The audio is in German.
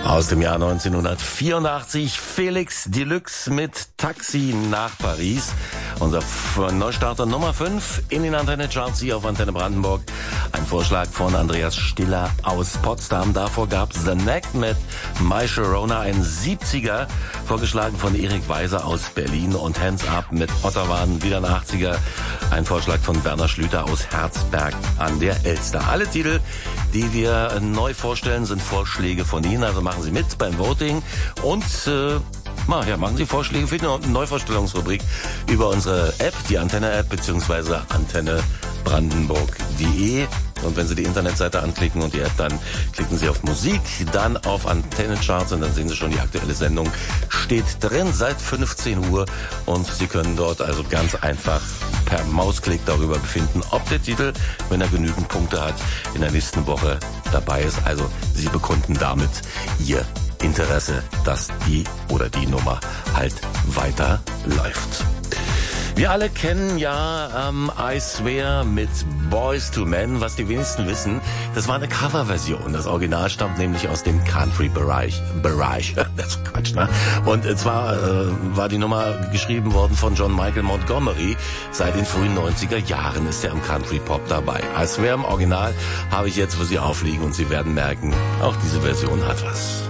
Aus dem Jahr 1984, Felix Deluxe mit Taxi nach Paris. Unser Neustarter Nummer 5 in den Antenne-Charts hier auf Antenne Brandenburg. Ein Vorschlag von Andreas Stiller aus Potsdam. Davor gab's The Neck mit My Sharona, ein 70er, vorgeschlagen von Erik Weiser aus Berlin. Und Hands Up mit Otterwan, wieder ein 80er. Ein Vorschlag von Werner Schlüter aus Herzberg an der Elster. Alle Titel, die wir neu vorstellen, sind Vorschläge von Ihnen. Also machen Sie mit beim Voting und machen Sie Vorschläge für die Neuvorstellungsrubrik über unsere App, die Antenne-App bzw. antennebrandenburg.de. Und wenn Sie die Internetseite anklicken und die App, dann klicken Sie auf Musik, dann auf Antenne-Charts und dann sehen Sie schon, die aktuelle Sendung steht drin seit 15 Uhr und Sie können dort also ganz einfach per Mausklick darüber befinden, ob der Titel, wenn er genügend Punkte hat, in der nächsten Woche dabei ist. Also Sie bekunden damit Ihr Interesse, dass die oder die Nummer halt weiter läuft. Wir alle kennen ja I Swear mit Boys to Men. Was die wenigsten wissen, das war eine Coverversion. Das Original stammt nämlich aus dem Country-Bereich. Das ist Quatsch, ne? Und zwar war die Nummer geschrieben worden von John Michael Montgomery. Seit den frühen 90er Jahren ist er im Country-Pop dabei. I Swear im Original habe ich jetzt für Sie aufliegen und Sie werden merken, auch diese Version hat was.